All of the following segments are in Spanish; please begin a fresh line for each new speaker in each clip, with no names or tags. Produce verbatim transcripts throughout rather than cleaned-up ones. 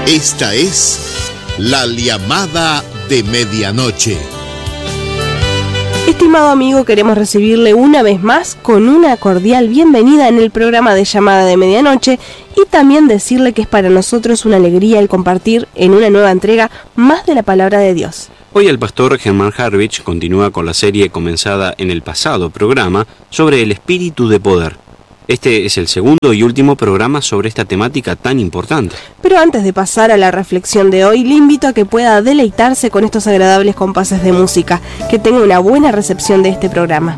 Esta es La Llamada de Medianoche.
Estimado amigo, queremos recibirle una vez más con una cordial bienvenida en el programa de Llamada de Medianoche y también decirle que es para nosotros una alegría el compartir en una nueva entrega más de la Palabra de Dios.
Hoy el pastor Germán Harvich continúa con la serie comenzada en el pasado programa sobre el espíritu de poder. Este es el segundo y último programa sobre esta temática tan importante.
Pero antes de pasar a la reflexión de hoy, le invito a que pueda deleitarse con estos agradables compases de música, que tenga una buena recepción de este programa.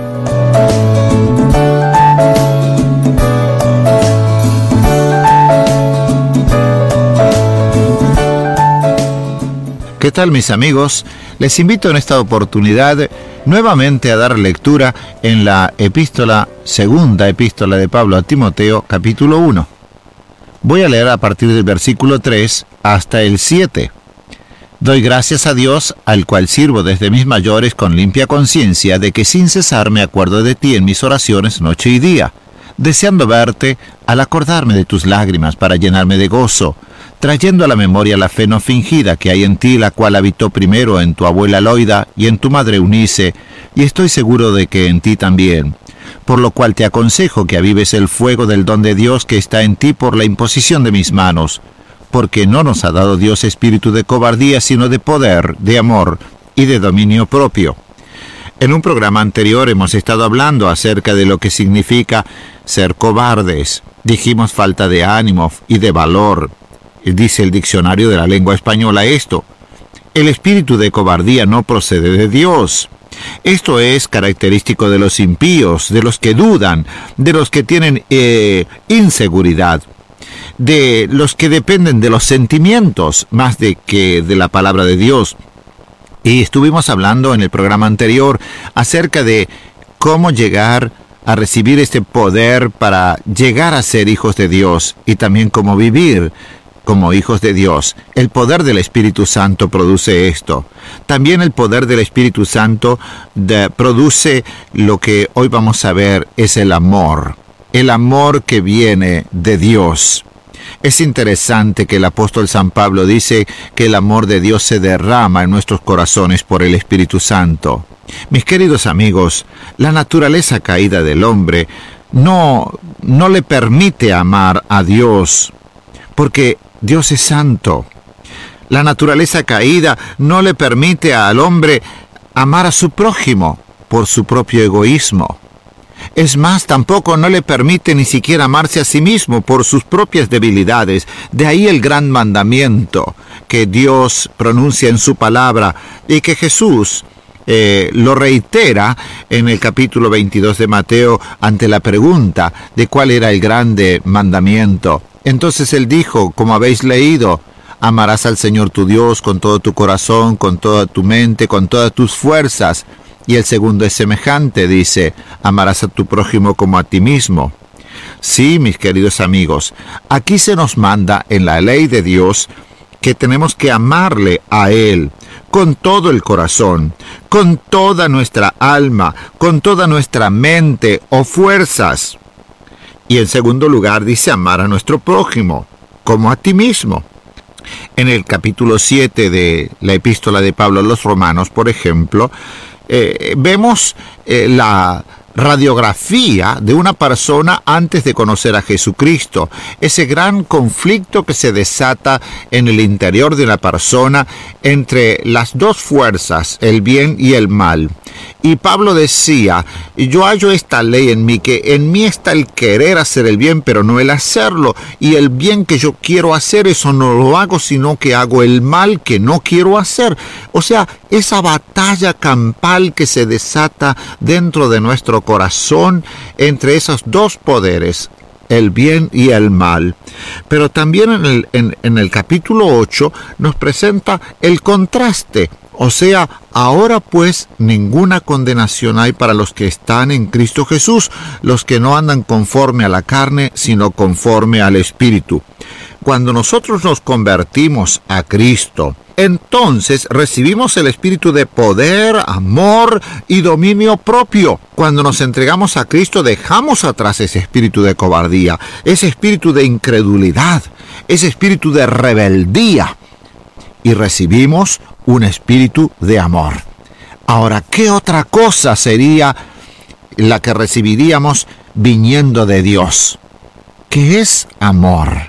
¿Qué tal, mis amigos? Les invito en esta oportunidad nuevamente a dar lectura en la epístola, segunda epístola de Pablo a Timoteo, capítulo uno. Voy a leer a partir del versículo tres hasta el siete. Doy gracias a Dios, al cual sirvo desde mis mayores con limpia conciencia, de que sin cesar me acuerdo de ti en mis oraciones noche y día, deseando verte al acordarme de tus lágrimas para llenarme de gozo, trayendo a la memoria la fe no fingida que hay en ti, la cual habitó primero en tu abuela Loida y en tu madre Eunice, y estoy seguro de que en ti también. Por lo cual te aconsejo que avives el fuego del don de Dios que está en ti por la imposición de mis manos, porque no nos ha dado Dios espíritu de cobardía, sino de poder, de amor y de dominio propio. En un programa anterior hemos estado hablando acerca de lo que significa ser cobardes. Dijimos falta de ánimo y de valor. Dice el diccionario de la lengua española esto: el espíritu de cobardía no procede de Dios. Esto es característico de los impíos, de los que dudan, de los que tienen eh, inseguridad, de los que dependen de los sentimientos más de que de la palabra de Dios. Y estuvimos hablando en el programa anterior acerca de cómo llegar a recibir este poder para llegar a ser hijos de Dios y también cómo vivir como hijos de Dios. El poder del Espíritu Santo produce esto. También el poder del Espíritu Santo de, produce lo que hoy vamos a ver, es el amor. El amor que viene de Dios. Es interesante que el apóstol San Pablo dice que el amor de Dios se derrama en nuestros corazones por el Espíritu Santo. Mis queridos amigos, la naturaleza caída del hombre no, no le permite amar a Dios, porque Dios es santo. La naturaleza caída no le permite al hombre amar a su prójimo por su propio egoísmo. Es más, tampoco no le permite ni siquiera amarse a sí mismo por sus propias debilidades. De ahí el gran mandamiento que Dios pronuncia en su palabra y que Jesús eh, lo reitera en el capítulo veintidós de Mateo ante la pregunta de cuál era el grande mandamiento. Entonces él dijo, como habéis leído, amarás al Señor tu Dios con todo tu corazón, con toda tu mente, con todas tus fuerzas. Y el segundo es semejante, dice, amarás a tu prójimo como a ti mismo. Sí, mis queridos amigos, aquí se nos manda en la ley de Dios que tenemos que amarle a Él con todo el corazón, con toda nuestra alma, con toda nuestra mente o fuerzas. Y en segundo lugar dice amar a nuestro prójimo como a ti mismo. En el capítulo siete de la epístola de Pablo a los Romanos, por ejemplo, eh, vemos eh, la radiografía de una persona antes de conocer a Jesucristo. Ese gran conflicto que se desata en el interior de la persona entre las dos fuerzas, el bien y el mal. Y Pablo decía, yo hallo esta ley en mí, que en mí está el querer hacer el bien, pero no el hacerlo. Y el bien que yo quiero hacer, eso no lo hago, sino que hago el mal que no quiero hacer. O sea, esa batalla campal que se desata dentro de nuestro corazón entre esos dos poderes, el bien y el mal. Pero también en el, en, en el capítulo ocho nos presenta el contraste. O sea, ahora pues ninguna condenación hay para los que están en Cristo Jesús, los que no andan conforme a la carne, sino conforme al Espíritu. cuando nosotros nos convertimos a Cristo, entonces recibimos el espíritu de poder, amor y dominio propio. Cuando nos entregamos a Cristo, dejamos atrás ese espíritu de cobardía, ese espíritu de incredulidad, ese espíritu de rebeldía, y recibimos un espíritu de amor. Ahora, ¿qué otra cosa sería la que recibiríamos viniendo de Dios? ¿Qué es amor?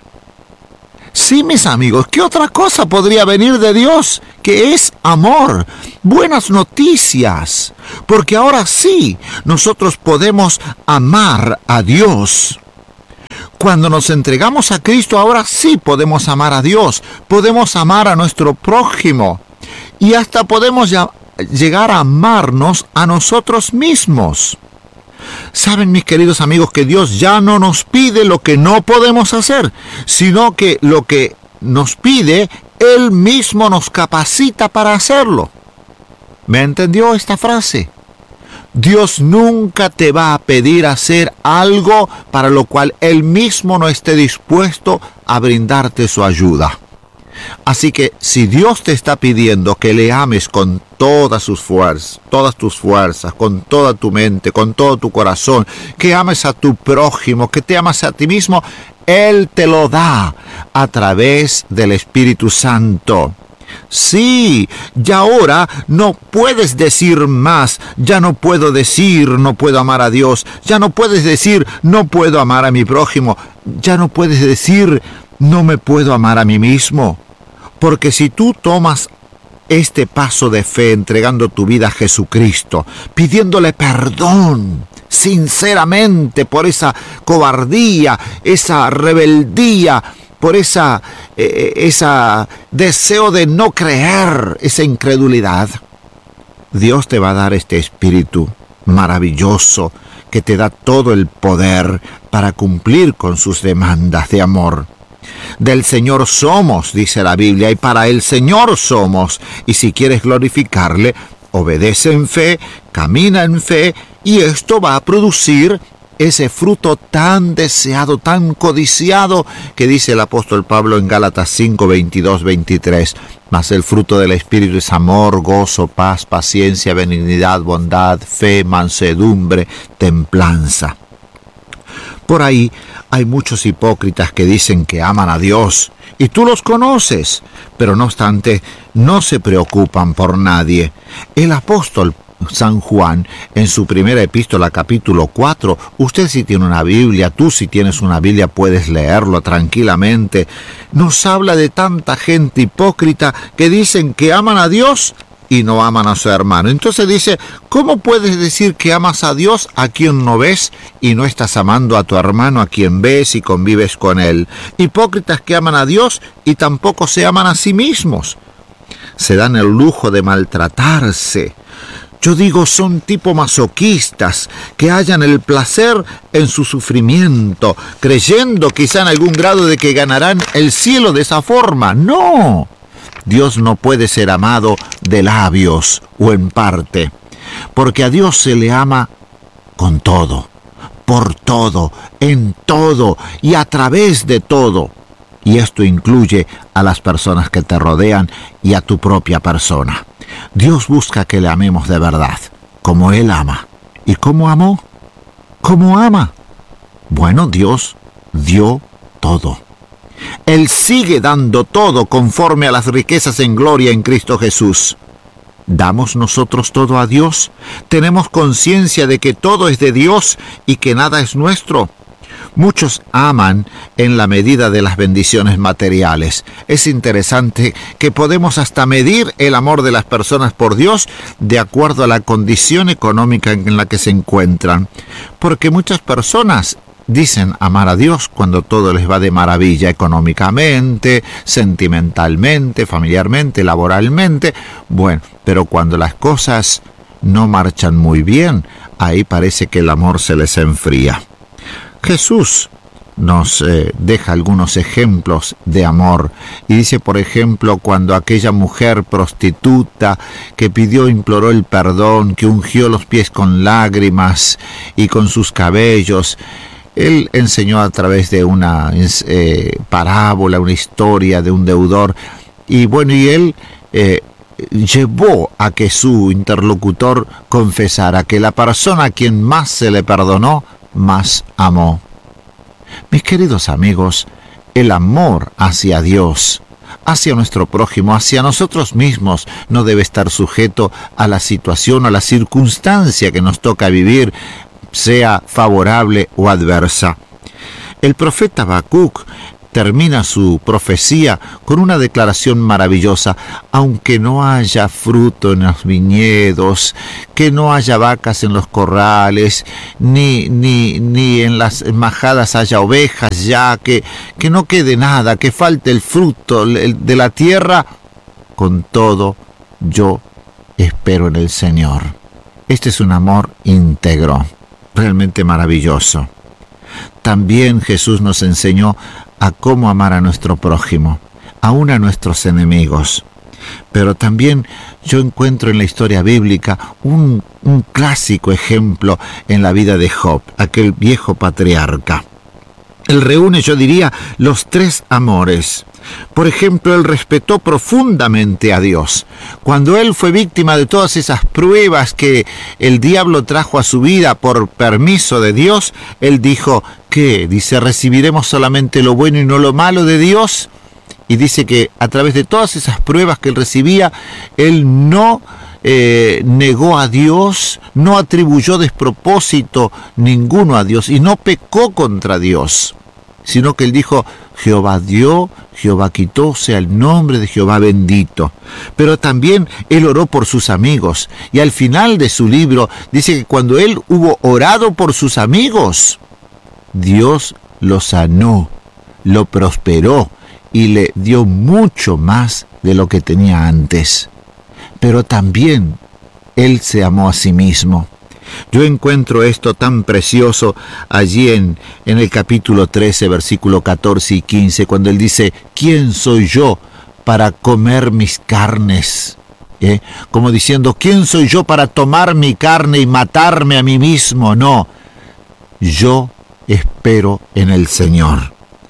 Sí, mis amigos, ¿qué otra cosa podría venir de Dios? Que es amor. Buenas noticias, porque ahora sí, nosotros podemos amar a Dios. Cuando nos entregamos a Cristo, ahora sí podemos amar a Dios, podemos amar a nuestro prójimo y hasta podemos ya llegar a amarnos a nosotros mismos. Saben, mis queridos amigos, que Dios ya no nos pide lo que no podemos hacer, sino que lo que nos pide, Él mismo nos capacita para hacerlo. ¿Me entendió esta frase? Dios nunca te va a pedir hacer algo para lo cual Él mismo no esté dispuesto a brindarte su ayuda. Así que si Dios te está pidiendo que le ames con todas sus fuerzas, todas tus fuerzas, con toda tu mente, con todo tu corazón, que ames a tu prójimo, que te ames a ti mismo, Él te lo da a través del Espíritu Santo. Sí, ya ahora no puedes decir más, ya no puedo decir no puedo amar a Dios, ya no puedes decir no puedo amar a mi prójimo, ya no puedes decir no me puedo amar a mí mismo. Porque si tú tomas este paso de fe entregando tu vida a Jesucristo, pidiéndole perdón sinceramente por esa cobardía, esa rebeldía, por esa, eh, esa deseo de no creer, esa incredulidad, Dios te va a dar este espíritu maravilloso que te da todo el poder para cumplir con sus demandas de amor. Del Señor somos, dice la Biblia, y para el Señor somos. Y si quieres glorificarle, obedece en fe, camina en fe, y esto va a producir ese fruto tan deseado, tan codiciado, que dice el apóstol Pablo en Gálatas cinco, veintidós, veintitrés. Mas el fruto del Espíritu es amor, gozo, paz, paciencia, benignidad, bondad, fe, mansedumbre, templanza. Por ahí hay muchos hipócritas que dicen que aman a Dios, y tú los conoces, pero no obstante, no se preocupan por nadie. El apóstol San Juan, en su primera epístola, capítulo cuatro, usted si tiene una Biblia, tú si tienes una Biblia puedes leerlo tranquilamente, nos habla de tanta gente hipócrita que dicen que aman a Dios y no aman a su hermano. Entonces dice, ¿cómo puedes decir que amas a Dios a quien no ves y no estás amando a tu hermano a quien ves y convives con él? Hipócritas que aman a Dios y tampoco se aman a sí mismos. Se dan el lujo de maltratarse. Yo digo, son tipo masoquistas que hallan el placer en su sufrimiento, creyendo quizá en algún grado de que ganarán el cielo de esa forma. ¡No! Dios no puede ser amado de labios o en parte, porque a Dios se le ama con todo, por todo, en todo y a través de todo. Y esto incluye a las personas que te rodean y a tu propia persona. Dios busca que le amemos de verdad, como Él ama. ¿Y cómo amó? ¿Cómo ama? Bueno, Dios dio todo. Él sigue dando todo conforme a las riquezas en gloria en Cristo Jesús. ¿Damos nosotros todo a Dios? ¿Tenemos conciencia de que todo es de Dios y que nada es nuestro? Muchos aman en la medida de las bendiciones materiales. Es interesante que podemos hasta medir el amor de las personas por Dios de acuerdo a la condición económica en la que se encuentran. Porque muchas personas dicen amar a Dios cuando todo les va de maravilla económicamente, sentimentalmente, familiarmente, laboralmente. Bueno, pero cuando las cosas no marchan muy bien, ahí parece que el amor se les enfría. Jesús nos eh, deja algunos ejemplos de amor y dice, por ejemplo, cuando aquella mujer prostituta que pidió, imploró el perdón, que ungió los pies con lágrimas y con sus cabellos, Él enseñó a través de una eh, parábola, una historia de un deudor, y bueno, y él eh, llevó a que su interlocutor confesara que la persona a quien más se le perdonó, más amó. Mis queridos amigos, el amor hacia Dios, hacia nuestro prójimo, hacia nosotros mismos, no debe estar sujeto a la situación o a la circunstancia que nos toca vivir, sea favorable o adversa. El profeta Habacuc termina su profecía con una declaración maravillosa: aunque no haya fruto en los viñedos, que no haya vacas en los corrales, ni, ni, ni en las majadas haya ovejas ya, que, que no quede nada, que falte el fruto de la tierra, con todo yo espero en el Señor. Este es un amor íntegro, realmente maravilloso. También Jesús nos enseñó a cómo amar a nuestro prójimo, aún a nuestros enemigos. Pero también yo encuentro en la historia bíblica un, un clásico ejemplo en la vida de Job, aquel viejo patriarca. Él reúne, yo diría, los tres amores. Por ejemplo, él respetó profundamente a Dios. Cuando él fue víctima de todas esas pruebas que el diablo trajo a su vida por permiso de Dios, él dijo, ¿qué? Dice, ¿recibiremos solamente lo bueno y no lo malo de Dios? Y dice que a través de todas esas pruebas que él recibía, él no eh, negó a Dios, no atribuyó despropósito ninguno a Dios y no pecó contra Dios, sino que él dijo, Jehová dio, Jehová quitó, sea el nombre de Jehová bendito. Pero también él oró por sus amigos, y al final de su libro dice que cuando él hubo orado por sus amigos, Dios lo sanó, lo prosperó y le dio mucho más de lo que tenía antes. Pero también él se amó a sí mismo. Yo encuentro esto tan precioso allí en, en el capítulo trece, versículo catorce y quince, cuando él dice, ¿quién soy yo para comer mis carnes? ¿Eh? Como diciendo, ¿quién soy yo para tomar mi carne y matarme a mí mismo? No, yo espero en el Señor.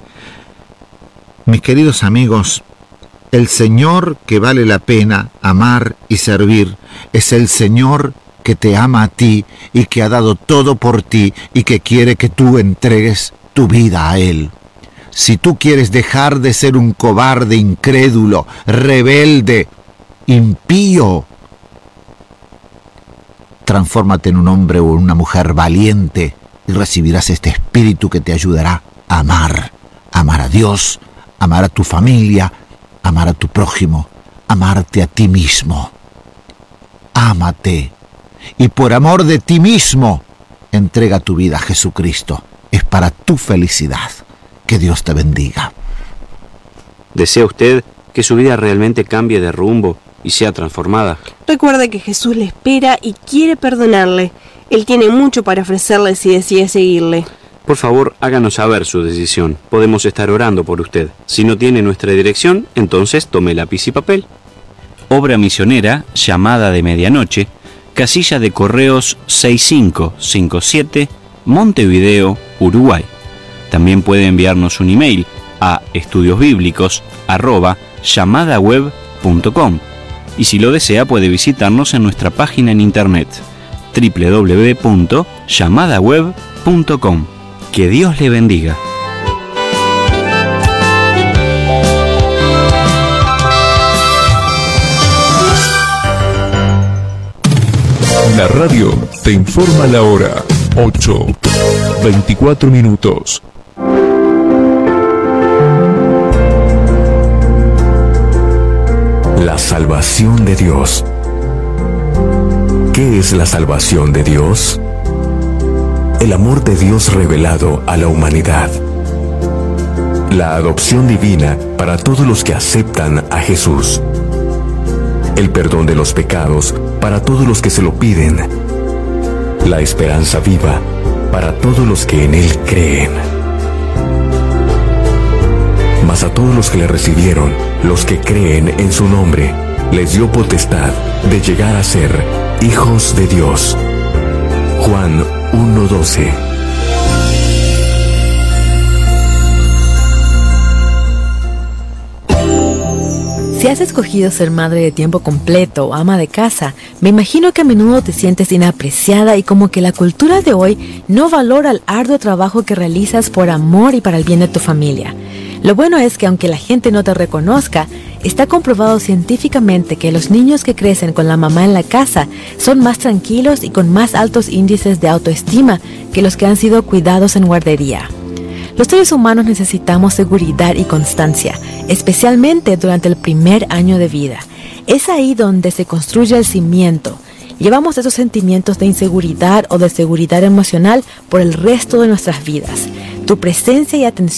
Mis queridos amigos, el Señor que vale la pena amar y servir es el Señor que te ama a ti y que ha dado todo por ti y que quiere que tú entregues tu vida a Él. Si tú quieres dejar de ser un cobarde, incrédulo, rebelde, impío, transfórmate en un hombre o una mujer valiente y recibirás este espíritu que te ayudará a amar, amar a Dios, amar a tu familia, amar a tu prójimo, amarte a ti mismo. Ámate. Y por amor de ti mismo, entrega tu vida a Jesucristo. Es para tu felicidad. Que Dios te bendiga.
¿Desea usted que su vida realmente cambie de rumbo y sea transformada?
Recuerde que Jesús le espera y quiere perdonarle. Él tiene mucho para ofrecerle si decide seguirle.
Por favor, háganos saber su decisión. Podemos estar orando por usted. Si no tiene nuestra dirección, entonces tome lápiz y papel. Obra misionera, Llamada de Medianoche, Casilla de Correos seis cinco cinco siete, Montevideo, Uruguay. También puede enviarnos un email a estudiosbíblicos arroba llamadaweb punto com. Y si lo desea puede visitarnos en nuestra página en internet doble u doble u doble u punto llamadaweb punto com. Que Dios le bendiga.
La radio te informa la hora, ocho, veinticuatro minutos. La salvación de Dios. ¿Qué es la salvación de Dios? El amor de Dios revelado a la humanidad. La adopción divina para todos los que aceptan a Jesús. El perdón de los pecados para todos los que se lo piden. La esperanza viva para todos los que en Él creen. Mas a todos los que le recibieron, los que creen en su nombre, les dio potestad de llegar a ser hijos de Dios. Juan uno doce.
Si has escogido ser madre de tiempo completo o ama de casa, me imagino que a menudo te sientes inapreciada y como que la cultura de hoy no valora el arduo trabajo que realizas por amor y para el bien de tu familia. Lo bueno es que aunque la gente no te reconozca, está comprobado científicamente que los niños que crecen con la mamá en la casa son más tranquilos y con más altos índices de autoestima que los que han sido cuidados en guardería. Los seres humanos necesitamos seguridad y constancia, especialmente durante el primer año de vida. Es ahí donde se construye el cimiento. Llevamos esos sentimientos de inseguridad o de seguridad emocional por el resto de nuestras vidas. Tu presencia y atención